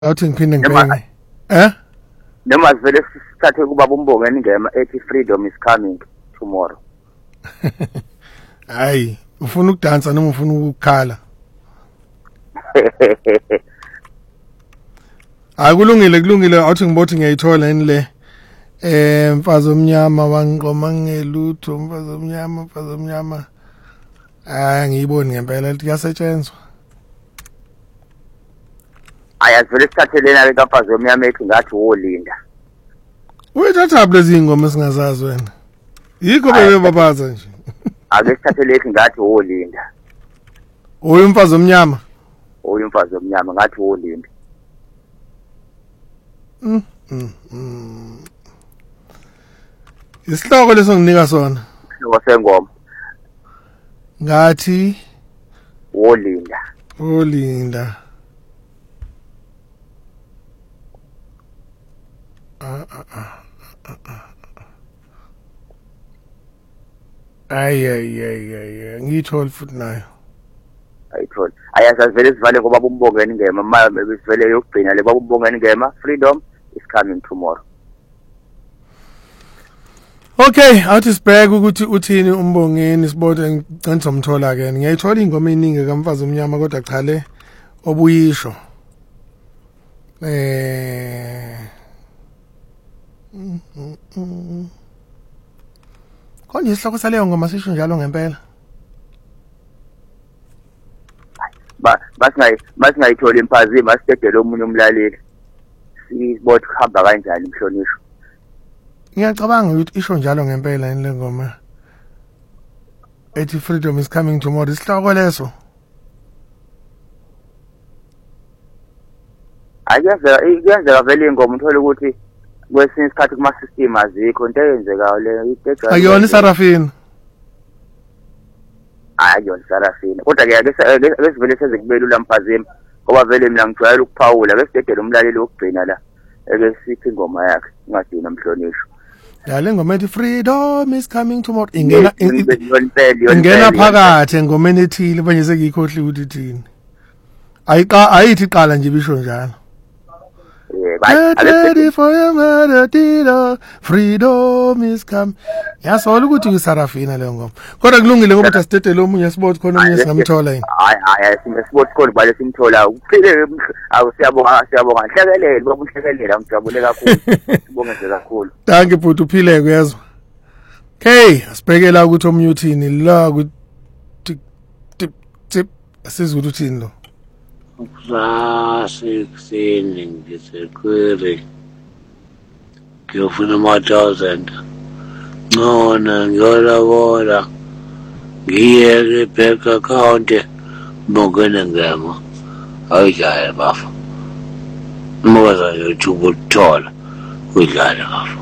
Awuthi ngiphinde ngibheke. Noma vele sithathe kubaba umbongeni ngema ethi freedom is coming tomorrow. Hayi, ufuna ukudansa noma ufuna ukukhala? Kulungile awuthi ngibothi ngiyayithola yini le. Mfazi omnyama wangiqoma ngelutho, mfazi omnyama. Ngiyiboni ngempela lithi kuyasetshenzwa. Ayazivele sithathe lena le kamfazi omnyama ethi ngathi wolinda. Uyithatha lezi ingoma esingazazi wena. Yikho bebabaza nje. Ake sithathe lethi ngathi wolinda. Umfazi omnyama. Umfazi omnyama ngathi wolinda. Isihloko leso nginika sona. Isihloko sengoma. Ngathi wolinda. Ay ngiyithola futhi nayo. Ayithola. Ayasazivele sivale ngoba umbongeni ngema manje besivele yokugcina le baba umbongeni ngema freedom is coming tomorrow. Okay, awuthi sibheke ukuthi uthini umbongeni sibode ngicenzomthola ke. Ngiyayithola ingoma eningi kamfazi omnyama kodwa cha le obuyisho. Konje isihloko saleyo ngoma sisho njalo ngempela. Basingayithola imphazimi asitedele omunye umlaleli. Sibothe kuhamba kanjani umhlonisho. Ngiyacabanga ukuthi isho njalo ngempela yini le ngoma. Ethi freedom is coming tomorrow. Isihloko leso. Kuyenzeka vele ingoma uthole ukuthi kwesinye isikhathi kuma system azikho into eyenzekayo le itexa. Ayona iSarafina. Ayona iSarafina. Kodwa ke sivele sezikubelula mphazimi ngoba vele mina ngijwayele ukuphawula ke sidedele umlaleli wokugcina la eke sithi ingoma yakhe ungadina umhlonisho. Le ngoma ethi freedom is coming tomorrow ingena phakathi engomeni ethile manje sekuyikhohli ukuthi ithini. Ayithi qala nje bisho njalo. Ready for your murder, freedom is come. Yasola ukuthi uSarafina le ngoma. Kodwa kulungile ngoba asitedele omunye sibothe khona omunye singamthola yini. Hayi sibothe khona bale simthola. Uphile siyabonga nhlekelele ngoba unhlekelela ngijabule kakhulu. Sibonge nje kakhulu. Thank you bhuti uphile kuyezwa. Okay, asibhekela ukuthi omunye uthini la ku tip asizwe uthini lo. Kuseni ngisekhwere ngiyofuna ama-1000 ngona ngiyolabona ngiyeke bank account bongena ngema ayidlale bafa moza youtube uthola udlale bafa.